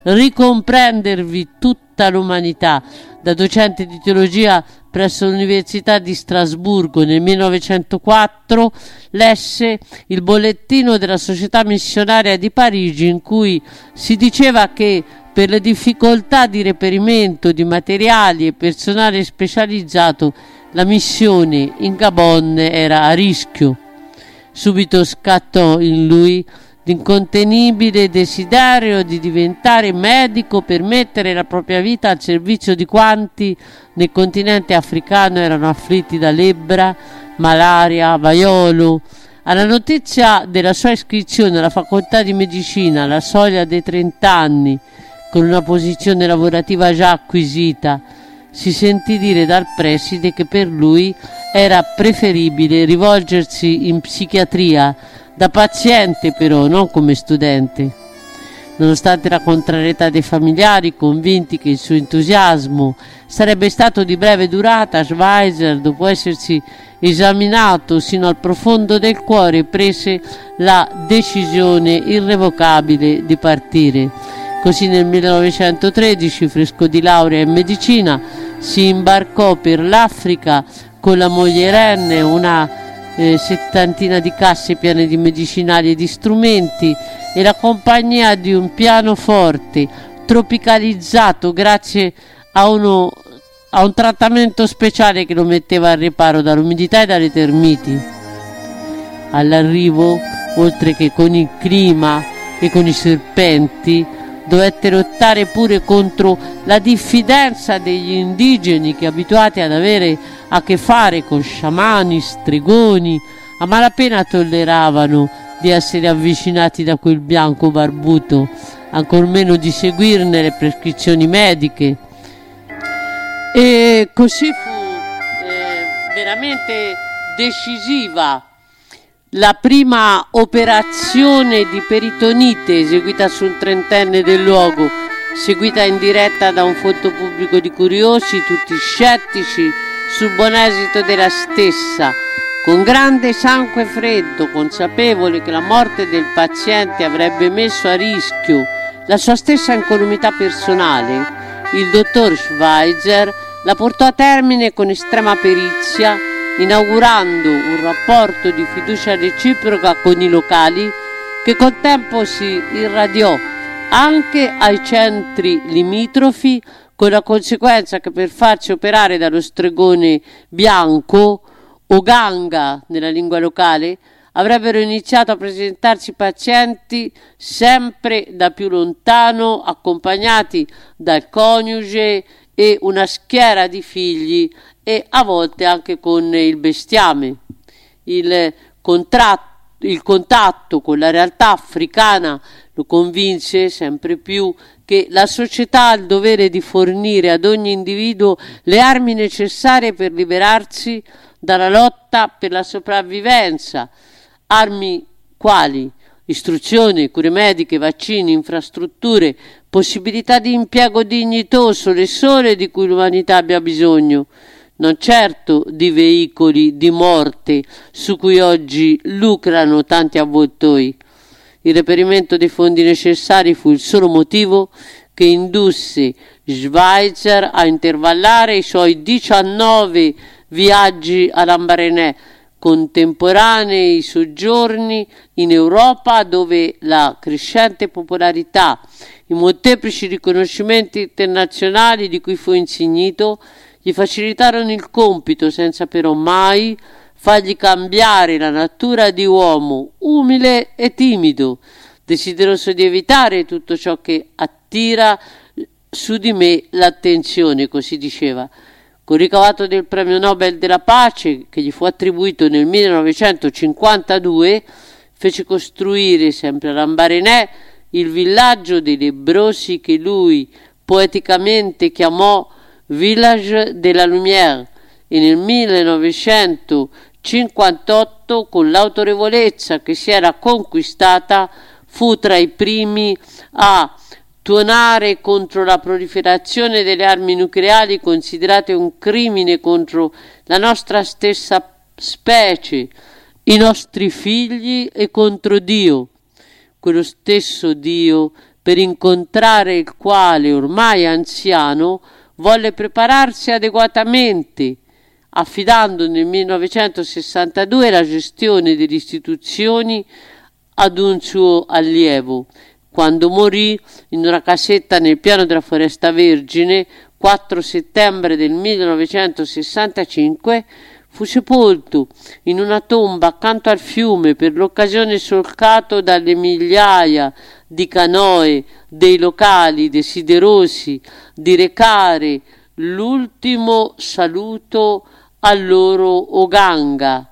ricomprendervi tutta l'umanità. Da docente di teologia presso l'Università di Strasburgo nel 1904 lesse il bollettino della Società Missionaria di Parigi, in cui si diceva che per le difficoltà di reperimento di materiali e personale specializzato la missione in Gabon era a rischio. Subito scattò in lui l'incontenibile desiderio di diventare medico per mettere la propria vita al servizio di quanti nel continente africano erano afflitti da lebbra, malaria, vaiolo. Alla notizia della sua iscrizione alla facoltà di medicina alla soglia dei 30 anni, con una posizione lavorativa già acquisita, si sentì dire dal preside che per lui era preferibile rivolgersi in psichiatria, da paziente però, non come studente. Nonostante la contrarietà dei familiari, convinti che il suo entusiasmo sarebbe stato di breve durata, Schweitzer, dopo essersi esaminato sino al profondo del cuore, prese la decisione irrevocabile di partire. Così nel 1913, fresco di laurea in medicina, si imbarcò per l'Africa con la moglie Irene, una settantina di casse piene di medicinali e di strumenti e la compagnia di un pianoforte tropicalizzato grazie a un trattamento speciale che lo metteva al riparo dall'umidità e dalle termiti. All'arrivo, oltre che con il clima e con i serpenti, dovette lottare pure contro la diffidenza degli indigeni che, abituati ad avere a che fare con sciamani, stregoni, a malapena tolleravano di essere avvicinati da quel bianco barbuto, ancor meno di seguirne le prescrizioni mediche. E così fu veramente decisiva la prima operazione di peritonite eseguita su un trentenne del luogo, seguita in diretta da un folto pubblico di curiosi, tutti scettici sul buon esito della stessa. Con grande sangue freddo, consapevole che la morte del paziente avrebbe messo a rischio la sua stessa incolumità personale, il dottor Schweitzer la portò a termine con estrema perizia, inaugurando un rapporto di fiducia reciproca con i locali che col tempo si irradiò anche ai centri limitrofi, con la conseguenza che per farsi operare dallo stregone bianco o ganga nella lingua locale avrebbero iniziato a presentarsi pazienti sempre da più lontano, accompagnati dal coniuge e una schiera di figli e a volte anche con il bestiame. Il contatto con la realtà africana lo convinse sempre più che la società ha il dovere di fornire ad ogni individuo le armi necessarie per liberarsi dalla lotta per la sopravvivenza, armi quali istruzione, cure mediche, vaccini, infrastrutture, possibilità di impiego dignitoso, le sole di cui l'umanità abbia bisogno, non certo di veicoli di morte su cui oggi lucrano tanti avvoltoi. Il reperimento dei fondi necessari fu il solo motivo che indusse Schweitzer a intervallare i suoi 19 viaggi a Lambaréné, contemporanei soggiorni in Europa, dove la crescente popolarità, i molteplici riconoscimenti internazionali di cui fu insignito, gli facilitarono il compito senza però mai fargli cambiare la natura di uomo umile e timido, desideroso di evitare tutto ciò che attira su di me l'attenzione, così diceva. Col ricavato del premio Nobel della pace, che gli fu attribuito nel 1952, fece costruire sempre a Lambaréné il villaggio dei lebbrosi che lui poeticamente chiamò Village de la Lumière, e nel 1958, con l'autorevolezza che si era conquistata, fu tra i primi a tuonare contro la proliferazione delle armi nucleari, considerate un crimine contro la nostra stessa specie, i nostri figli e contro Dio, quello stesso Dio per incontrare il quale, ormai anziano, volle prepararsi adeguatamente, affidando nel 1962 la gestione delle istituzioni ad un suo allievo. Quando morì in una casetta nel piano della Foresta Vergine, 4 settembre del 1965, fu sepolto in una tomba accanto al fiume, per l'occasione solcato dalle migliaia di canoe dei locali desiderosi di recare l'ultimo saluto al loro Oganga.